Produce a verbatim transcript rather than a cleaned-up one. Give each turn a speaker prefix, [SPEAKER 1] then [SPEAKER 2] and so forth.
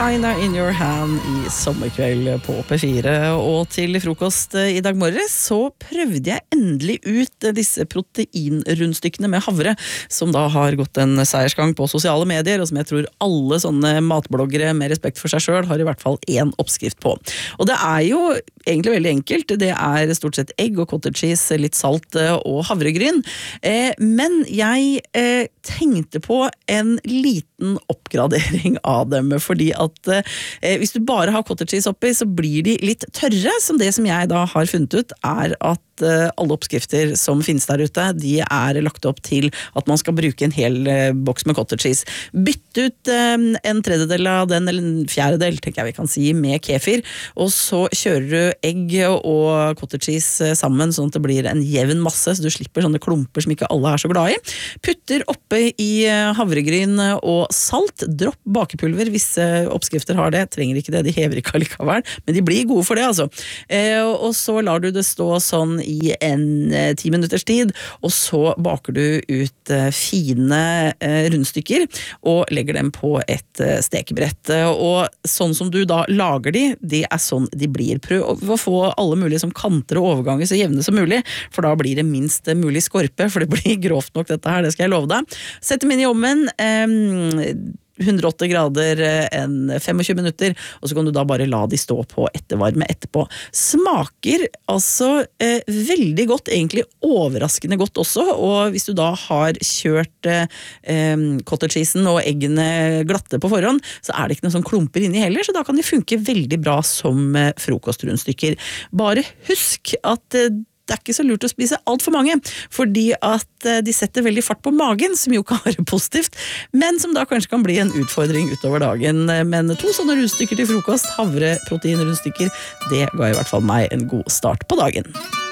[SPEAKER 1] China in your hand i sommerkveld på P fire, og til frokost i dag morges så prøvde jeg endelig ut disse proteinrundstykkene med havre, som da har gått en seiersgang på sosiale medier, og som jeg tror alle sånne matbloggere med respekt for seg selv har i hvert fall en oppskrift på. Og det er jo egentlig veldig enkelt, det er stort sett egg og cottage cheese, litt salt og havregryn, eh, men jeg eh, tenkte på en liten oppgradering av dem, fordi at eh, hvis du bare har cottage cheese oppi, så blir de litt tørre, som det som jeg da har funnet ut, er at eh, alle oppskrifter som finnes der ute, de er lagt opp til at man skal bruke en hel eh, boks med cottage cheese. Bytt ut eh, en tredjedel av den, eller en fjerdedel, tenker jeg vi kan si, med kefir, og så kjører du egg og cottage cheese sammen, sånn at det blir en jevn masse, så du slipper sånne klumper som ikke alle er så glad i. Putter oppe i havregryn og salt, dropp bakepulver hvis oppskrifter har det, trenger ikke det, de hever ikke allikevel, men de blir gode for det altså. Eh, og så lar du det stå sånn i en eh, ti minutters tid, og så baker du ut eh, fine eh, rundstykker og legger dem på et eh, stekebrett. Og sånn som du da lager de, det er sånn de blir. Prøv å få alle mulige som kanter og overganger så jevne som mulig, for da blir det minst mulig skorpe, for det blir grovt nok dette her, det skal jeg love deg. Sett dem inn i ovnen, eh, hundre og åtte grader en tjuefem minutter, og så kan du da bare la de stå på ettervarme etterpå. Smaker altså eh, veldig godt, egentlig overraskende godt også, og hvis du da har kjørt eh, cottage cheesen og eggene glatte på forhånd, så er det ikke noen sånn klumper inni heller, så da kan de funke veldig bra som eh, frokostrundstykker. Bare husk at eh, det er ikke så lurt å spise alt for mange, fordi at de setter veldig fart på magen, som jo kan være positivt, men som da kanskje kan bli en utfordring utover dagen. Men to sånne rundstykker til frokost, havre proteinrundstykker, det ga i hvert fall meg en god start på dagen.